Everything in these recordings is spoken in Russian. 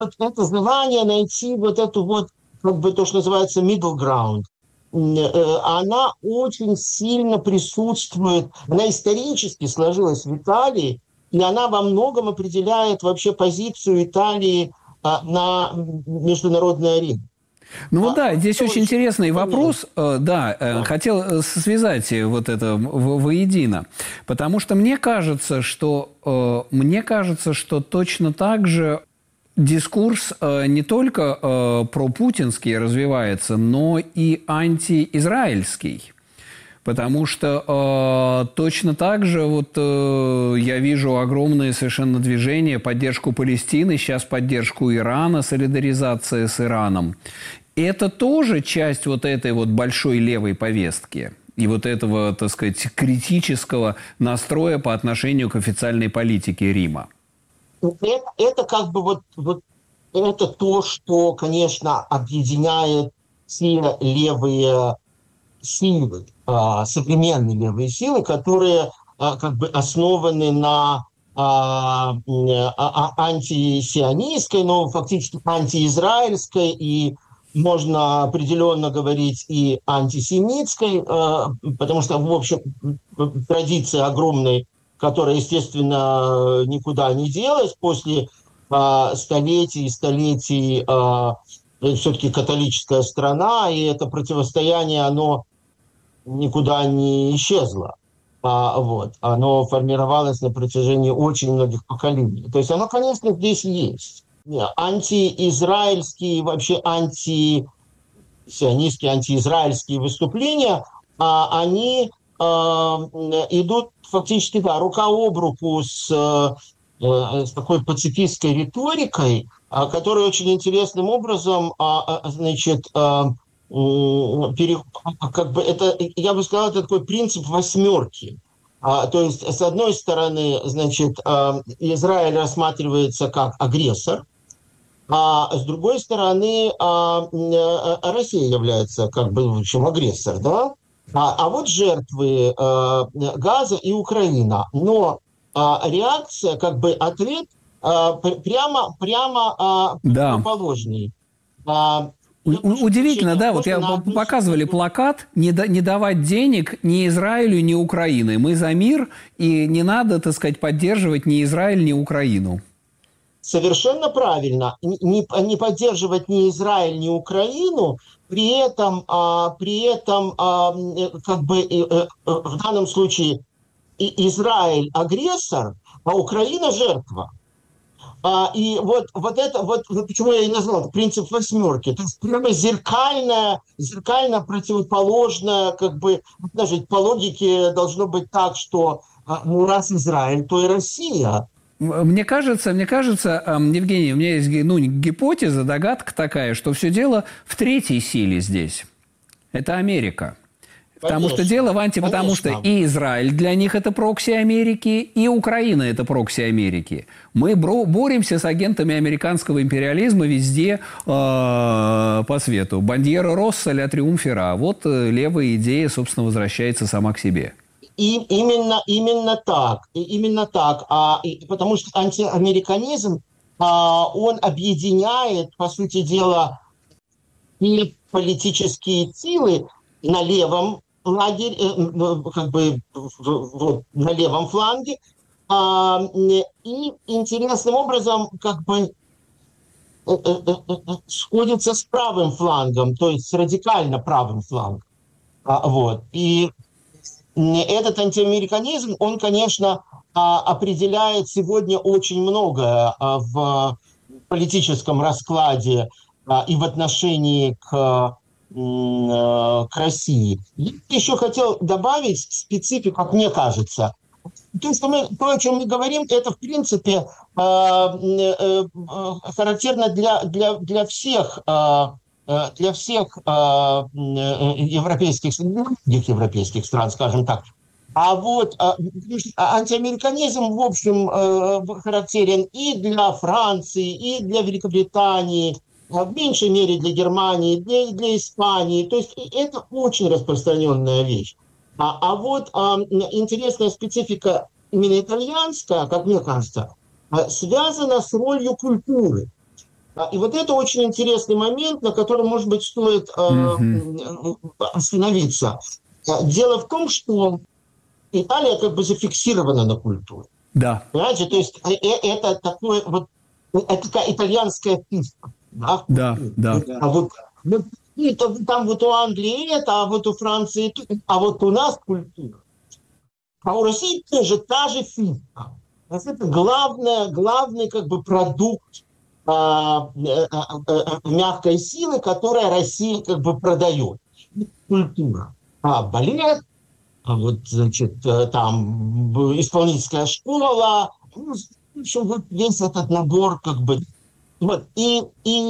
это желание найти вот эту вот, как бы то, что называется middle ground, она очень сильно присутствует, она исторически сложилась в Италии, и она во многом определяет вообще позицию Италии на международной арене. Ну вот да, здесь Это очень интересный вопрос. да. Хотел связать вот это воедино. Потому что мне кажется, что точно так же дискурс не только пропутинский развивается, но и антиизраильский. Потому что точно так же я вижу огромное совершенно движение, поддержку Палестины, сейчас поддержку Ирана, солидаризация с Ираном. Это тоже часть вот этой вот большой левой повестки и вот этого, так сказать, критического настроя по отношению к официальной политике Рима. Это как бы это то, что, конечно, объединяет все левые силы, современные левые силы, которые как бы основаны на антисионистской, но фактически антиизраильской и можно определенно говорить и антисемитской, потому что, в общем, традиция огромной, которая, естественно, никуда не делась после столетий и столетий, все-таки католическая страна, и это противостояние, оно никуда не исчезло. Оно формировалось на протяжении очень многих поколений. То есть оно, конечно, здесь есть. Антиизраильские, вообще антисионистские, антиизраильские выступления, они идут фактически, да, рука об руку с такой пацифистской риторикой, которая очень интересным образом, значит, как бы это, я бы сказал, это такой принцип восьмерки. То есть, с одной стороны, значит, Израиль рассматривается как агрессор, а с другой стороны, Россия является как бы, в общем, агрессор, да? А вот жертвы Газа и Украина. Но реакция, как бы ответ прямо противоположный. Удивительно, да, вот показывали плакат «Не давать денег ни Израилю, ни Украине. Мы за мир, и не надо, так сказать, поддерживать ни Израиль, ни Украину». Совершенно правильно. Не поддерживать ни Израиль, ни Украину, при этом как бы в данном случае Израиль агрессор, а Украина жертва. И вот почему я и назвал это принцип восьмерки. То есть прямо зеркально противоположное, как бы, даже по логике должно быть так, что раз Израиль, то и Россия. Мне кажется, Евгений, у меня есть гипотеза, догадка такая, что все дело в третьей силе здесь. Это Америка. Потому что дело в потому что и Израиль для них это прокси Америки, и Украина это прокси Америки. Мы боремся с агентами американского империализма везде по свету. Бандьера Росса ля триумфера. Вот левая идея, собственно, возвращается сама к себе. И именно так. Потому что антиамериканизм, он объединяет, по сути дела, и политические силы на левом лагере, как бы на левом фланге, и интересным образом как бы сходится с правым флангом, то есть с радикально правым флангом. И этот антиамериканизм, он, конечно, определяет сегодня очень многое в политическом раскладе и в отношении к России. Я еще хотел добавить специфику, как мне кажется. То, о чем мы говорим, это, в принципе, характерно для всех европейских стран, скажем так. А вот антиамериканизм, в общем, характерен и для Франции, и для Великобритании, в меньшей мере для Германии, для Испании. То есть это очень распространенная вещь. А вот интересная специфика именно итальянская, как мне кажется, связана с ролью культуры. И вот это очень интересный момент, на котором, может быть, стоит остановиться. Дело в том, что Италия как бы зафиксирована на культуре. Да. Понимаете, то есть это такое вот, это такая итальянская фишка. Да, Да, да. а вот там вот у Англии это, а вот у Франции это, а вот у нас культура. А у России тоже та же фишка. Это главный как бы продукт мягкой силы, которая Россия как бы продает. Культура. Балет, вот, значит, там исполнительская школа, ну, в общем, вот весь этот набор как бы. Вот. И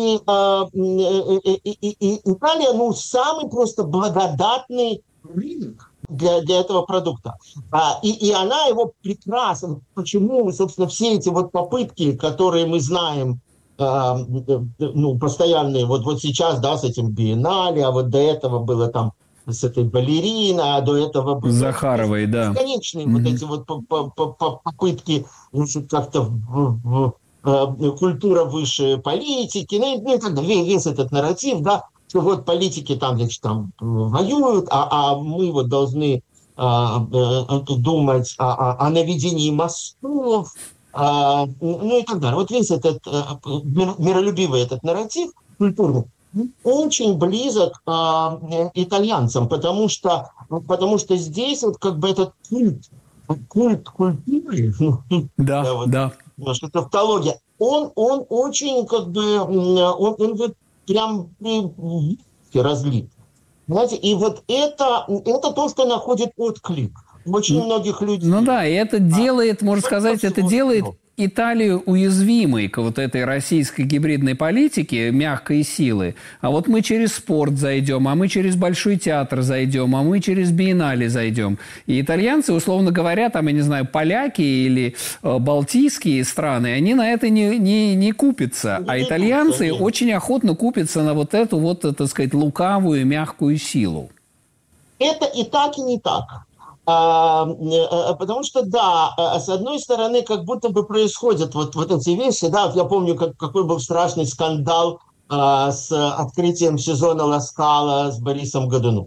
Италия, ну, самый просто благодатный рынок для этого продукта. И она его прекрасно. Почему, собственно, все эти вот попытки, которые мы знаем, ну, постоянные, вот сейчас, да, с этим биеннале, а вот до этого было там с этой балериной, а до этого было... Захаровой, да. Бесконечные вот эти вот попытки, значит, как-то культура выше политики, ну и так далее, весь этот нарратив, да, что вот политики там, значит, там воюют, а мы вот должны думать о наведении мостов, ну и так далее. Вот весь этот миролюбивый этот нарратив культурный очень близок итальянцам, потому что здесь вот как бы этот культ культуры, да, вот, да. Немножко тавтология, он очень как бы, он вот прям разлит. Понимаете? И вот это то, что находит отклик очень многих людей. Ну да, и это делает, можно сказать, это делает Италию уязвимой к вот этой российской гибридной политике, мягкой силы. А вот мы через спорт зайдем, а мы через Большой театр зайдем, а мы через биеннале зайдем. И итальянцы, условно говоря, там, я не знаю, поляки или балтийские страны, они на это не купятся. А итальянцы очень охотно купятся на вот эту вот, так сказать, лукавую, мягкую силу. Это и так, и не так. Потому что, да, с одной стороны, как будто бы происходят вот эти вещи, да, вот я помню, какой был страшный скандал с открытием сезона «Ла Скала» с Борисом Годуном.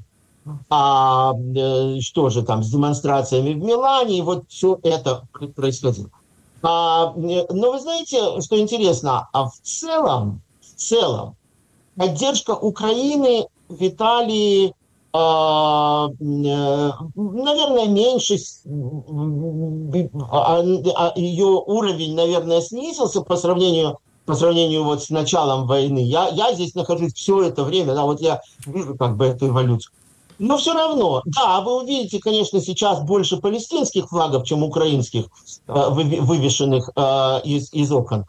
Что же там, с демонстрациями в Милане, и вот все это происходило. Но вы знаете, что интересно, в целом, поддержка Украины в Италии, наверное, меньше, ее уровень, наверное, снизился по сравнению вот с началом войны. Я здесь нахожусь все это время, да, вот я вижу как бы эту эволюцию. Но все равно, да, вы увидите, конечно, сейчас больше палестинских флагов, чем украинских, вывешенных из окон.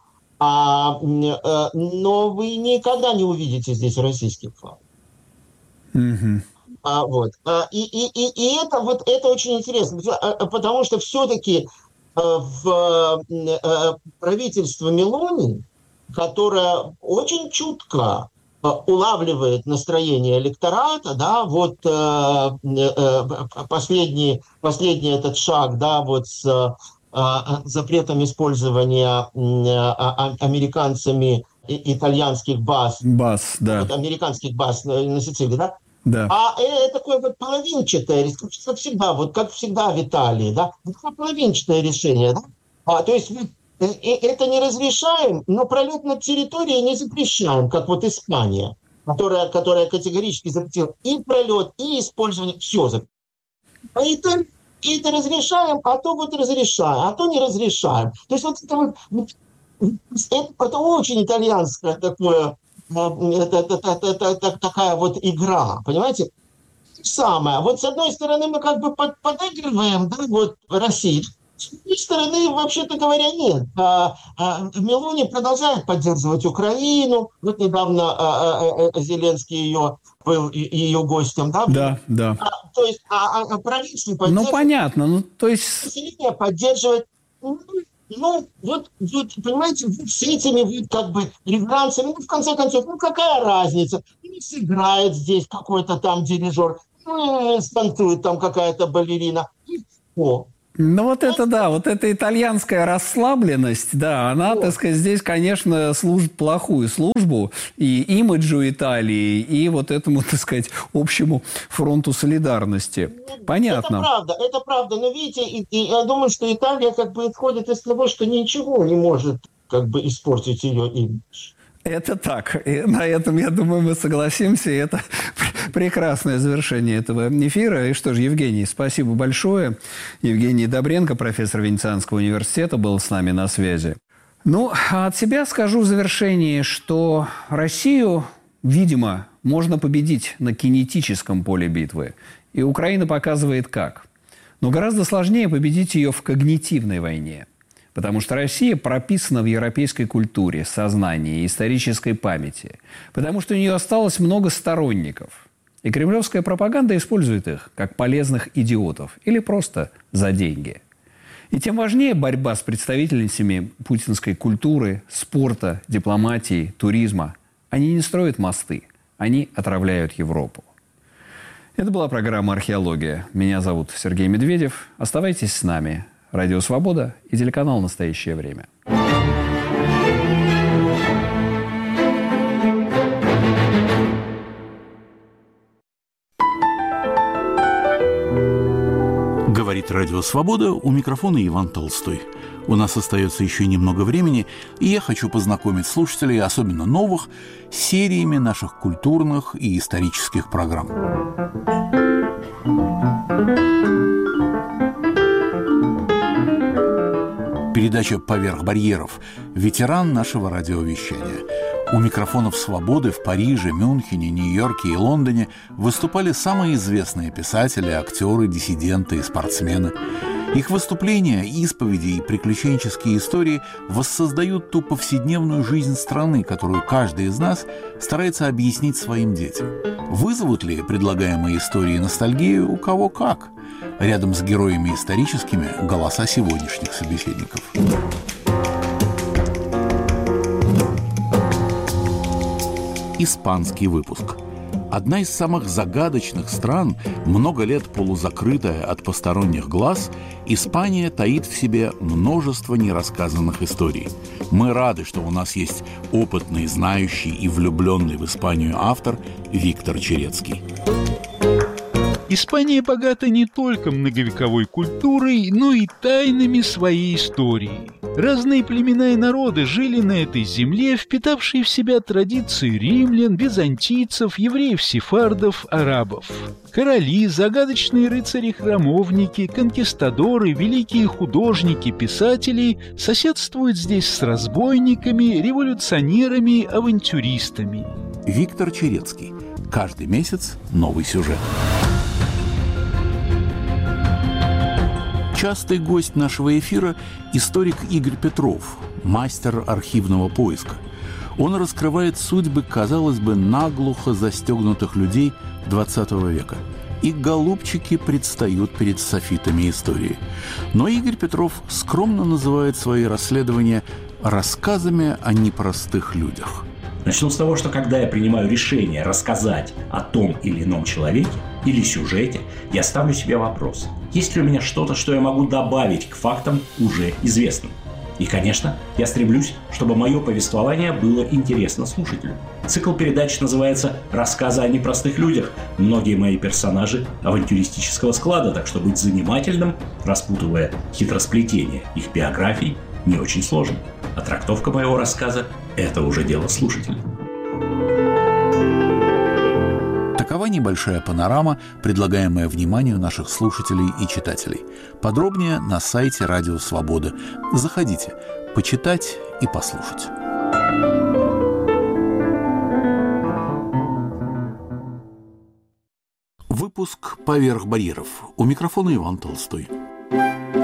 Но вы никогда не увидите здесь российских флагов. Mm-hmm. Вот. И это очень интересно, потому что все-таки в правительство Мелони, которое очень чутко улавливает настроение электората, да, вот последний этот шаг, да, вот с запретом использования американцами итальянских баз, да. вот, американских баз на Сицилии, да. Да. Это такое вот половинчатое, как всегда в Италии, да, половинчатое решение, да. То есть это не разрешаем, но пролет над территорией не запрещаем, как вот Испания, которая категорически запретила и пролет, и использование, все запретила. Поэтому это разрешаем, а то вот разрешаем, а то не разрешаем. То есть вот это очень итальянское такое, такая вот игра, понимаете? Самое. Вот с одной стороны мы как бы подыгрываем, да, вот России. С другой стороны, вообще-то говоря, нет. Мелони продолжает поддерживать Украину. Вот недавно Зеленский был ее гостем, да? Да. То есть, правительство поддерживает. Ну, понятно. То есть... Население поддерживает. Ну, вот, понимаете, с этими вот как бы реверансами, в конце концов, какая разница? Сыграет здесь какой-то там дирижер, станцует там какая-то балерина. Ну, вот это да, вот эта итальянская расслабленность, да, она, так сказать, здесь, конечно, служит плохую службу и имиджу Италии, и вот этому, так сказать, общему фронту солидарности. Понятно. Это правда, но видите, я думаю, что Италия как бы исходит из того, что ничего не может как бы испортить ее имидж. Это так. И на этом, я думаю, мы согласимся. И это прекрасное завершение этого эфира. И что ж, Евгений, спасибо большое. Евгений Добренко, профессор Венецианского университета, был с нами на связи. Ну, а от себя скажу в завершении, что Россию, видимо, можно победить на кинетическом поле битвы. И Украина показывает как. Но гораздо сложнее победить ее в когнитивной войне. Потому что Россия прописана в европейской культуре, сознании и исторической памяти. Потому что у нее осталось много сторонников. И кремлевская пропаганда использует их как полезных идиотов или просто за деньги. И тем важнее борьба с представительницами путинской культуры, спорта, дипломатии, туризма. Они не строят мосты, они отравляют Европу. Это была программа «Археология». Меня зовут Сергей Медведев. Оставайтесь с нами. Радио «Свобода» и телеканал «Настоящее время». Говорит Радио «Свобода», у микрофона Иван Толстой. У нас остается еще немного времени, и я хочу познакомить слушателей, особенно новых, с сериями наших культурных и исторических программ. Передача «Поверх барьеров». Ветеран нашего радиовещания. У микрофонов «Свободы» в Париже, Мюнхене, Нью-Йорке и Лондоне выступали самые известные писатели, актеры, диссиденты и спортсмены. Их выступления, исповеди и приключенческие истории воссоздают ту повседневную жизнь страны, которую каждый из нас старается объяснить своим детям. Вызовут ли предлагаемые истории ностальгию у кого как? Рядом с героями историческими – голоса сегодняшних собеседников. Испанский выпуск. Одна из самых загадочных стран, много лет полузакрытая от посторонних глаз, Испания таит в себе множество нерассказанных историй. Мы рады, что у нас есть опытный, знающий и влюбленный в Испанию автор Виктор Черецкий. Испания богата не только многовековой культурой, но и тайнами своей истории. Разные племена и народы жили на этой земле, впитавшие в себя традиции римлян, византийцев, евреев-сефардов, арабов. Короли, загадочные рыцари-храмовники, конкистадоры, великие художники, писатели соседствуют здесь с разбойниками, революционерами, авантюристами. Виктор Черецкий. Каждый месяц новый сюжет. Частый гость нашего эфира – историк Игорь Петров, мастер архивного поиска. Он раскрывает судьбы, казалось бы, наглухо застегнутых людей XX века. И голубчики предстают перед софитами истории. Но Игорь Петров скромно называет свои расследования рассказами о непростых людях. Начну с того, что когда я принимаю решение рассказать о том или ином человеке или сюжете, я ставлю себе вопрос: есть ли у меня что-то, что я могу добавить к фактам уже известным? И, конечно, я стремлюсь, чтобы мое повествование было интересно слушателю. Цикл передач называется «Рассказы о непростых людях». Многие мои персонажи авантюристического склада, так что быть занимательным, распутывая хитросплетение их биографий, не очень сложно. А трактовка моего рассказа – это уже дело слушателя. Такова небольшая панорама, предлагаемая вниманию наших слушателей и читателей. Подробнее на сайте Радио Свобода. Заходите, почитать и послушать. Выпуск «Поверх барьеров». У микрофона Иван Толстой.